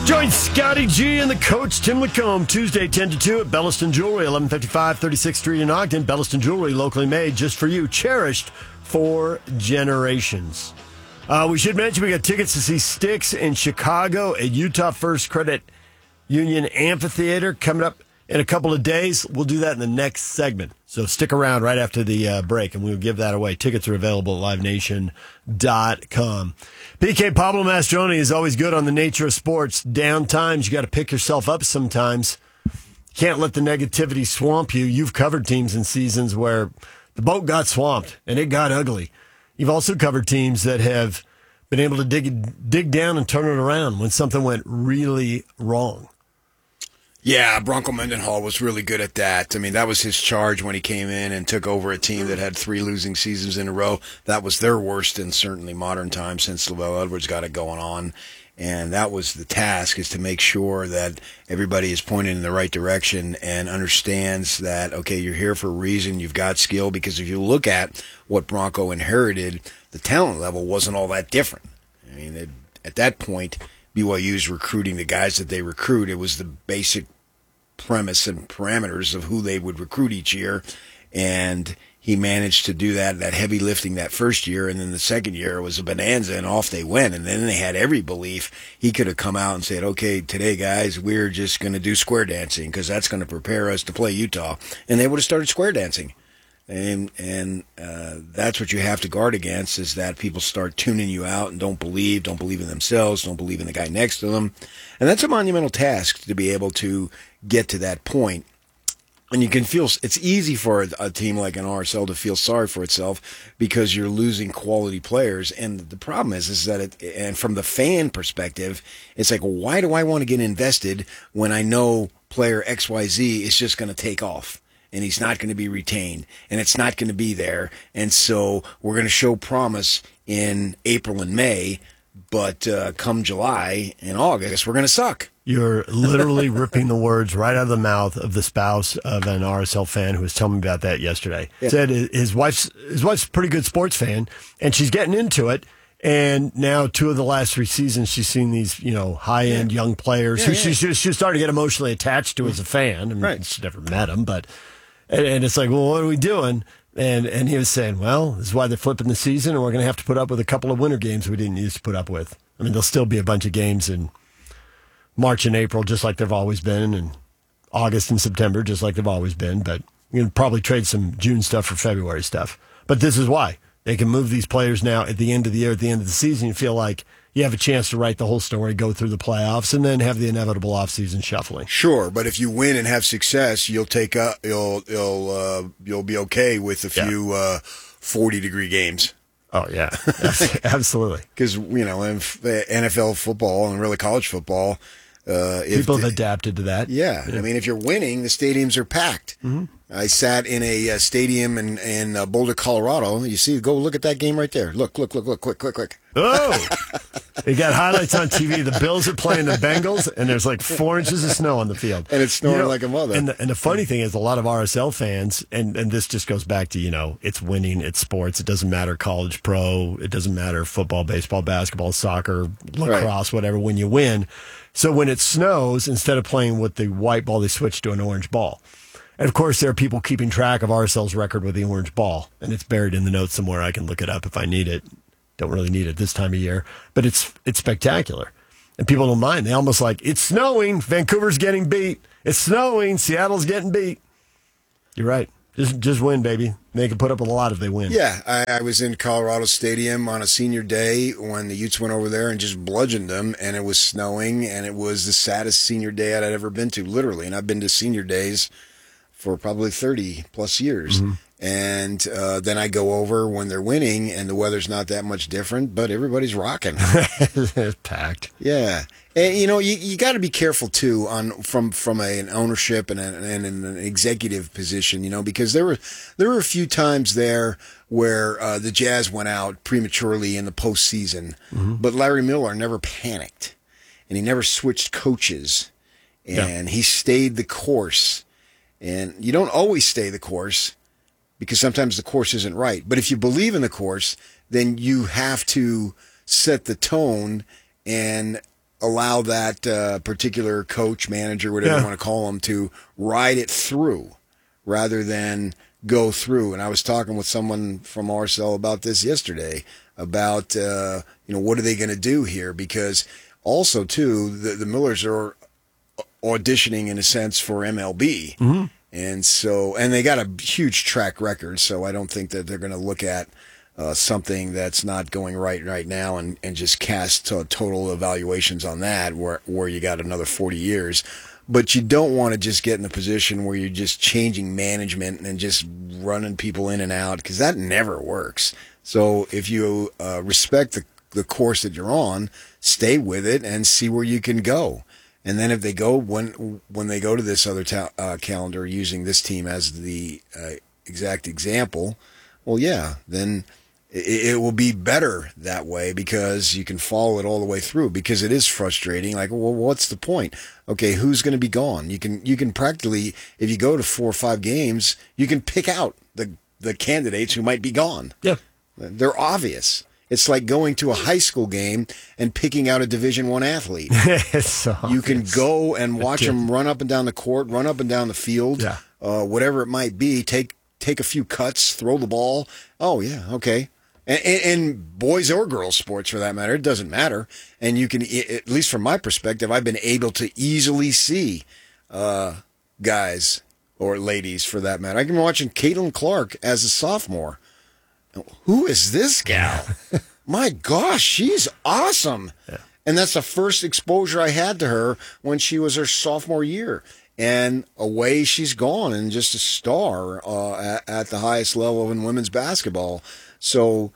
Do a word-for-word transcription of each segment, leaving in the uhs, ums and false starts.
Join Scotty G and the coach, Tim Lacombe, Tuesday, ten to two at Belliston Jewelry, eleven fifty-five thirty-sixth Street in Ogden. Belliston Jewelry, locally made just for you, cherished for generations. Uh, we should mention we got tickets to see Styx in Chicago at Utah First Credit Union Amphitheater coming up in a couple of days. We'll do that in the next segment. So stick around right after the uh, break, and we'll give that away. Tickets are available at live nation dot com. P K Pablo Mastroeni is always good on the nature of sports. Down times, you got to pick yourself up sometimes. Can't let the negativity swamp you. You've covered teams in seasons where the boat got swamped, and it got ugly. You've also covered teams that have been able to dig dig down and turn it around when something went really wrong. Yeah, Bronco Mendenhall was really good at that. I mean, that was his charge when he came in and took over a team that had three losing seasons in a row. That was their worst in certainly modern times since Lavelle Edwards got it going on. And that was the task, is to make sure that everybody is pointed in the right direction and understands that, okay, you're here for a reason, you've got skill. Because if you look at what Bronco inherited, the talent level wasn't all that different. I mean, it, at that point, B Y U's recruiting the guys that they recruit. It was the basic premise and parameters of who they would recruit each year, and he managed to do that that heavy lifting that first year, and then the second year was a bonanza, and off they went. And then they had every belief he could have come out and said, okay, today guys, we're just going to do square dancing because that's going to prepare us to play Utah, and they would have started square dancing. And and uh, that's what you have to guard against, is that people start tuning you out and don't believe, don't believe in themselves, don't believe in the guy next to them. And that's a monumental task to be able to get to that point. And you can feel, it's easy for a, a team like an R S L to feel sorry for itself because you're losing quality players. And the problem is, is that it, and from the fan perspective, it's like, well, why do I want to get invested when I know player X Y Z is just going to take off? And he's not going to be retained, and it's not going to be there. And so we're going to show promise in April and May, but uh, come July and August, we're going to suck. You're literally ripping the words right out of the mouth of the spouse of an R S L fan who was telling me about that yesterday. Yeah. Said his wife's his wife's a pretty good sports fan, and she's getting into it. And now, two of the last three seasons, she's seen these, you know, high-end yeah. young players yeah, who yeah. she, she's starting to get emotionally attached to as a fan. I mean, right. She's never met them, but... And, and it's like, well, what are we doing? And and he was saying, well, this is why they're flipping the season, and we're going to have to put up with a couple of winter games we didn't used to put up with. I mean, there'll still be a bunch of games in March and April, just like they've always been, and August and September, just like they've always been. But you can probably trade some June stuff for February stuff. But this is why. They can move these players now at the end of the year, at the end of the season. You feel like you have a chance to write the whole story, go through the playoffs, and then have the inevitable offseason shuffling. Sure, but if you win and have success, you'll take up, you'll you'll uh, you'll be okay with a few uh, forty degree games. Oh yeah, absolutely. Because you know, in N F L football and really college football, uh, people if have adapted to that. Yeah. yeah, I mean, if you're winning, the stadiums are packed. Mm-hmm. I sat in a uh, stadium in, in uh, Boulder, Colorado. You see, go look at that game right there. Look, look, look, look, quick, quick, quick. Oh, they got highlights on T V. The Bills are playing the Bengals, and there's like four inches of snow on the field. And it's snowing you know, like a mother. And the, and the funny thing is, a lot of R S L fans, and, and this just goes back to, you know, it's winning, it's sports. It doesn't matter college, pro. It doesn't matter football, baseball, basketball, soccer, lacrosse, right. whatever, when you win. So when it snows, instead of playing with the white ball, they switch to an orange ball. And, of course, there are people keeping track of R S L's record with the orange ball, and it's buried in the notes somewhere. I can look it up if I need it. Don't really need it this time of year, but it's it's spectacular. And people don't mind. They almost like, it's snowing, Vancouver's getting beat. It's snowing, Seattle's getting beat. You're right. Just just win, baby. They can put up with a lot if they win. Yeah, I, I was in Colorado Stadium on a senior day when the Utes went over there and just bludgeoned them, and it was snowing, and it was the saddest senior day I'd ever been to, literally. And I've been to senior days for probably thirty plus years. Mm-hmm. And uh, then I go over when they're winning and the weather's not that much different, but everybody's rocking. It's packed. Yeah. And, you know, you, you got to be careful, too, on from, from a, an ownership and, a, and an executive position, you know, because there were there were a few times there where uh, the Jazz went out prematurely in the postseason, mm-hmm. but Larry Miller never panicked, and he never switched coaches, and yeah. he stayed the course. And you don't always stay the course, because sometimes the course isn't right. But if you believe in the course, then you have to set the tone and allow that uh, particular coach, manager, whatever Yeah. you want to call them, to ride it through rather than go through. And I was talking with someone from R S L about this yesterday, about, uh, you know, what are they going to do here? Because also, too, the, the Millers are auditioning, in a sense, for M L B. Mm-hmm. And so, and they got a huge track record, so I don't think that they're going to look at uh, something that's not going right right now and, and just cast uh, total evaluations on that, where, where you got another forty years. But you don't want to just get in a position where you're just changing management and just running people in and out, because that never works. So if you uh, respect the, the course that you're on, stay with it and see where you can go. And then if they go when when they go to this other ta- uh, calendar using this team as the uh, exact example, well, yeah, then it, it will be better that way, because you can follow it all the way through. Because it is frustrating. Like, well, what's the point? Okay, who's going to be gone? You can you can practically, if you go to four or five games, you can pick out the the candidates who might be gone. Yeah, they're obvious. It's like going to a high school game and picking out a Division One athlete. it's so You can obvious. go and watch them run up and down the court, run up and down the field, Yeah. uh, whatever it might be. Take take a few cuts, throw the ball. Oh yeah, okay. And, and, and boys or girls sports, for that matter, it doesn't matter. And you can, at least from my perspective, I've been able to easily see uh, guys or ladies, for that matter. I've been watching Caitlin Clark as a sophomore. Who is this gal? My gosh, she's awesome. Yeah. And that's the first exposure I had to her when she was her sophomore year. And away she's gone, and just a star uh, at, at the highest level in women's basketball. So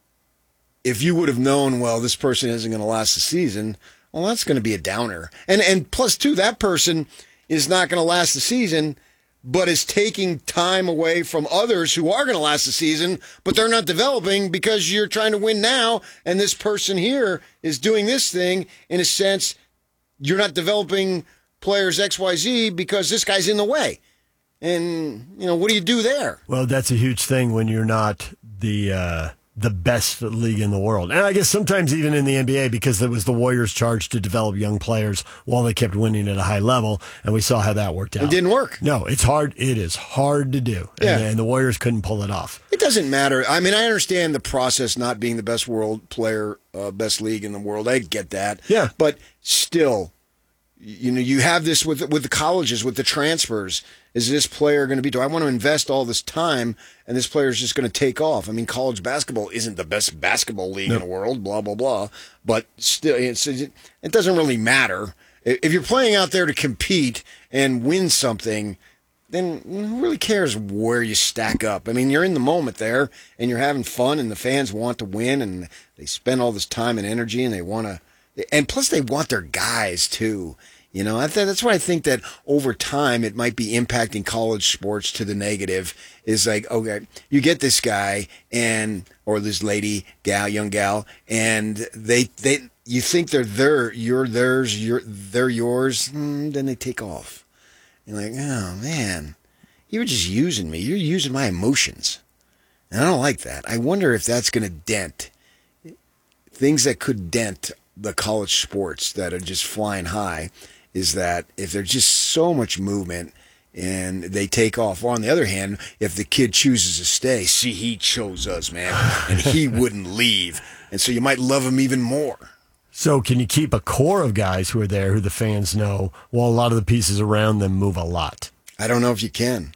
if you would have known, well, this person isn't going to last the season, well, that's going to be a downer. And and plus, too, that person is not going to last the season, but is taking time away from others who are going to last the season, but they're not developing because you're trying to win now, and this person here is doing this thing. In a sense, you're not developing players X Y Z because this guy's in the way. And, you know, what do you do there? Well, that's a huge thing when you're not the uh, the best league in the world. And I guess sometimes even in the N B A, because it was the Warriors' charge to develop young players while they kept winning at a high level, and we saw how that worked out. It didn't work. No, it's hard. It is hard to do. Yeah. And, and the Warriors couldn't pull it off. It doesn't matter. I mean, I understand the process not being the best world player, uh, best league in the world. I get that. Yeah. But still, you know, you have this with with the colleges, with the transfers. Is this player going to be, do I want to invest all this time and this player is just going to take off? I mean, college basketball isn't the best basketball league No. in the world, blah, blah, blah. But still, it's, it doesn't really matter. If you're playing out there to compete and win something, then who really cares where you stack up? I mean, you're in the moment there and you're having fun, and the fans want to win, and they spend all this time and energy, and they want to, and plus they want their guys too. You know, I th- that's why I think that over time it might be impacting college sports to the negative. Is like, okay, you get this guy and or this lady, gal, young gal, and they they you think they're their, you're theirs, you're they're yours. Mm, then they take off. You're like, oh man, you were just using me. You're using my emotions, and I don't like that. I wonder if that's going to dent things that could dent the college sports that are just flying high. Is that if there's just so much movement and they take off. Or on the other hand, if the kid chooses to stay, see, he chose us, man, and he wouldn't leave. And so you might love him even more. So can you keep a core of guys who are there who the fans know while a lot of the pieces around them move a lot? I don't know if you can.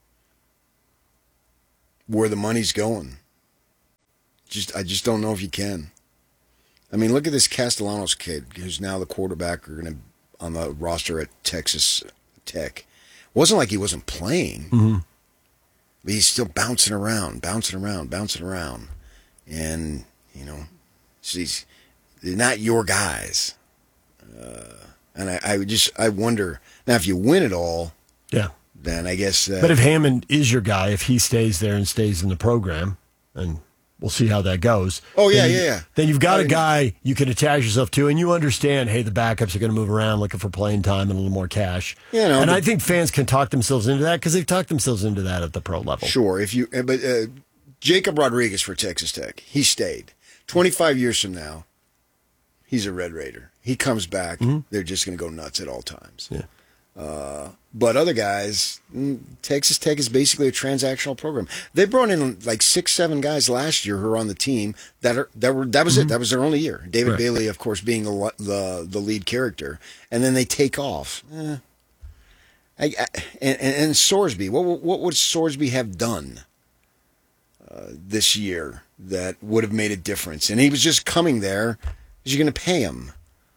Where the money's going. Just I just don't know if you can. I mean, look at this Castellanos kid who's now the quarterback or going to on the roster at Texas Tech. It wasn't like he wasn't playing, Mm-hmm. but he's still bouncing around, bouncing around, bouncing around. And, you know, he's, they're not your guys. Uh, and I, I just, I wonder, now if you win it all, Yeah. then I guess. Uh, But if Hammond is your guy, if he stays there and stays in the program, and we'll see how that goes. Oh, yeah, then you- yeah, yeah. Then you've got I a mean- guy you can attach yourself to, and you understand, hey, the backups are going to move around looking for playing time and a little more cash. You know, and but- I think fans can talk themselves into that because they've talked themselves into that at the pro level. Sure, if you, uh, but uh, Jacob Rodriguez for Texas Tech, he stayed. twenty-five years from now, he's a Red Raider. He comes back, mm-hmm. they're just going to go nuts at all times. Yeah. Uh, but other guys, Texas Tech is basically a transactional program. They brought in like six, seven guys last year who are on the team that are that were that was mm-hmm. it. That was their only year. David right. Bailey, of course, being the the, the lead character, and then they take off. Eh. I, I, and, and Sorsby, what what would Sorsby have done uh, this year that would have made a difference? And he was just coming there. Is you going to pay him?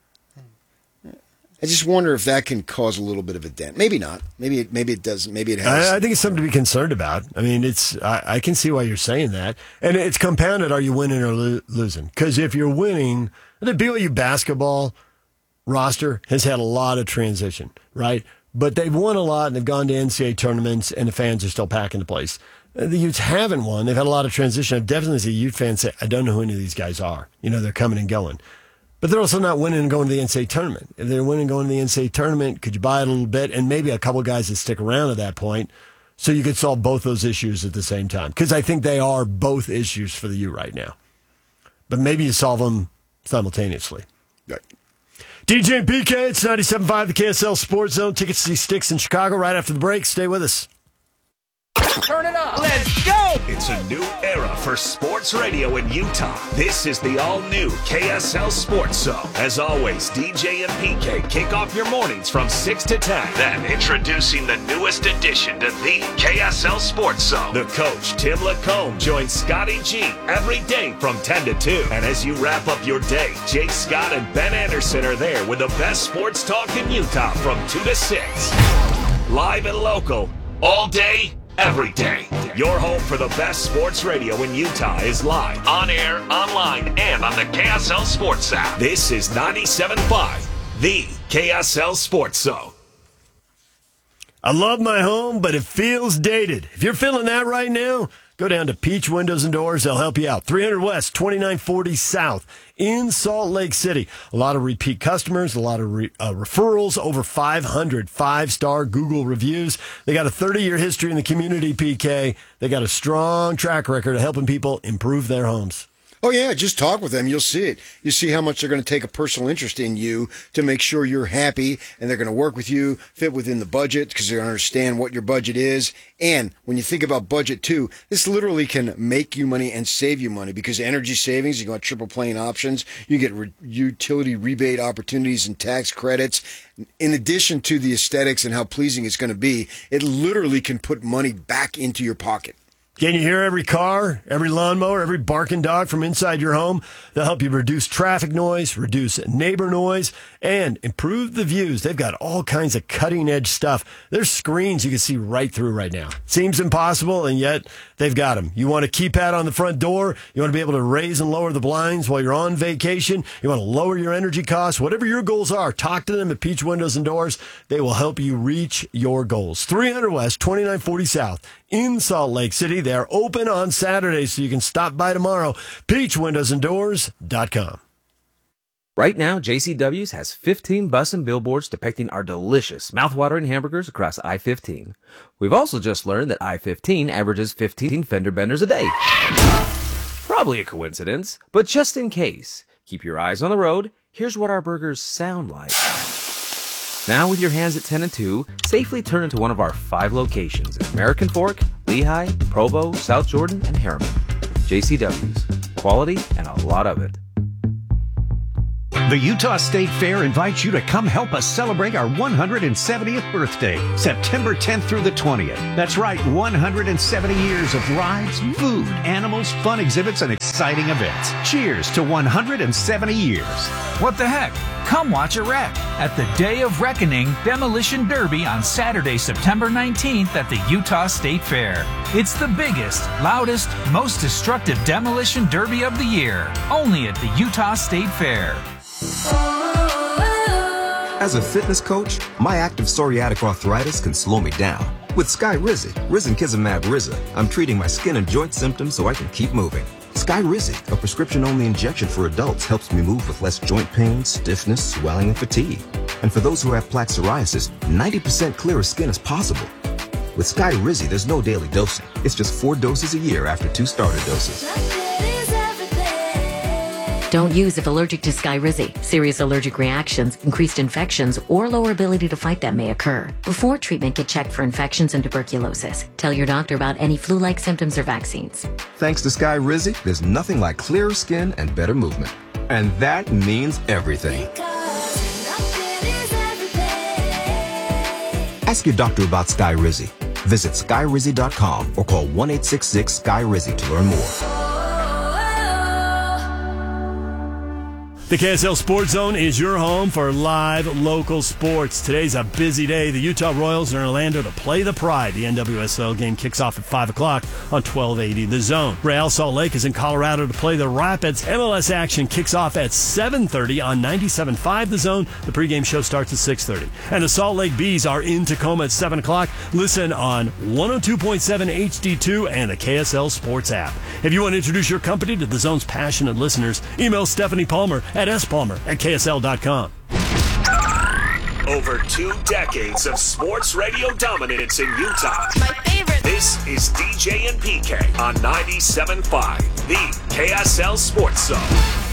I just wonder if that can cause a little bit of a dent. Maybe not. Maybe it, maybe it doesn't. Maybe it has. I, I think it's something to be concerned about. I mean, it's. I, I can see why you're saying that, and it's compounded. Are you winning or lo- losing? Because if you're winning, the B Y U basketball roster has had a lot of transition, right? But they've won a lot, and they've gone to N C double A tournaments, and the fans are still packing the place. The Utes haven't won. They've had a lot of transition. I've definitely seen Ute fans say, I don't know who any of these guys are. You know, they're coming and going. But they're also not winning and going to the N C double A tournament. If they're winning and going to the N C double A tournament, could you buy it a little bit? And maybe a couple guys that stick around at that point so you could solve both those issues at the same time. Because I think they are both issues for the U right now. But maybe you solve them simultaneously. Right. D J and P K, it's ninety-seven point five, the K S L Sports Zone. Tickets to see Sticks in Chicago right after the break. Stay with us. Turn it up. Let's go. It's a new era for sports radio in Utah. This is the all-new K S L Sports Zone. As always, D J and P K kick off your mornings from six to ten. Then, introducing the newest addition to the K S L Sports Zone. The coach, Tim Lacombe, joins Scotty G every day from ten to two. And as you wrap up your day, Jake Scott and Ben Anderson are there with the best sports talk in Utah from two to six. Live and local, all day, every day. Your home for the best sports radio in Utah is live, on air, online, and on the K S L Sports app. This is ninety-seven point five, the K S L Sports Zone. I love my home, but it feels dated. If you're feeling that right now, go down to Peach Windows and Doors. They'll help you out. three hundred West, twenty-nine forty South in Salt Lake City. A lot of repeat customers, a lot of re, uh, referrals, over five hundred five-star Google reviews. They got a thirty-year history in the community, P K. They got a strong track record of helping people improve their homes. Oh, yeah, just talk with them. You'll see it. You see how much they're going to take a personal interest in you to make sure you're happy, and they're going to work with you, fit within the budget, because they understand what your budget is. And when you think about budget, too, this literally can make you money and save you money, because energy savings, you got triple plane options, you get re- utility rebate opportunities and tax credits. In addition to the aesthetics and how pleasing it's going to be, it literally can put money back into your pocket. Can you hear every car, every lawnmower, every barking dog from inside your home? They'll help you reduce traffic noise, reduce neighbor noise, and improve the views. They've got all kinds of cutting-edge stuff. There's screens you can see right through right now. Seems impossible, and yet they've got them. You want a keypad on the front door? You want to be able to raise and lower the blinds while you're on vacation? You want to lower your energy costs? Whatever your goals are, talk to them at Peach Windows and Doors. They will help you reach your goals. three hundred West, twenty-nine forty South in Salt Lake City. They're open on Saturdays, so you can stop by tomorrow. peach windows and doors dot com. Right now, J C W's has fifteen bus and billboards depicting our delicious, mouthwatering hamburgers across I fifteen. We've also just learned that I fifteen averages fifteen fender benders a day. Probably a coincidence, but just in case, keep your eyes on the road. Here's what our burgers sound like. Now with your hands at ten and two, safely turn into one of our five locations in American Fork, Lehigh, Provo, South Jordan, and Harriman. J C W's. Quality and a lot of it. The Utah State Fair invites you to come help us celebrate our one hundred seventieth birthday, September tenth through the twentieth. That's right, one hundred seventy years of rides, food, animals, fun exhibits, and exciting events. Cheers to one hundred seventy years. What the heck? Come watch a wreck at the Day of Reckoning Demolition Derby on Saturday, September nineteenth at the Utah State Fair. It's the biggest, loudest, most destructive demolition derby of the year, only at the Utah State Fair. As a fitness coach, my active psoriatic arthritis can slow me down. With Skyrizi, Risankizumab Riza, I'm treating my skin and joint symptoms so I can keep moving. Skyrizi, a prescription-only injection for adults, helps me move with less joint pain, stiffness, swelling, and fatigue. And for those who have plaque psoriasis, ninety percent clearer skin is possible. With Skyrizi, there's no daily dosing. It's just four doses a year after two starter doses. Don't use if allergic to Skyrizi. Serious allergic reactions, increased infections, or lower ability to fight them may occur. Before treatment, get checked for infections and tuberculosis. Tell your doctor about any flu-like symptoms or vaccines. Thanks to Skyrizi, there's nothing like clearer skin and better movement. And that means everything. Ask your doctor about Skyrizi. Visit skyrizi dot com or call one eight six six Sky Rizzy to learn more. The K S L Sports Zone is your home for live local sports. Today's a busy day. The Utah Royals are in Orlando to play the Pride. The N W S L game kicks off at five o'clock on twelve eighty The Zone. Real Salt Lake is in Colorado to play the Rapids. M L S action kicks off at seven thirty on ninety-seven point five The Zone. The pregame show starts at six thirty. And the Salt Lake Bees are in Tacoma at seven o'clock. Listen on one oh two point seven H D two and the K S L Sports app. If you want to introduce your company to the Zone's passionate listeners, email Stephanie Palmer at S Palmer at K S L dot com. Over two decades of sports radio dominance in Utah. My favorite. This is D J and P K on ninety-seven point five, the K S L Sports Zone.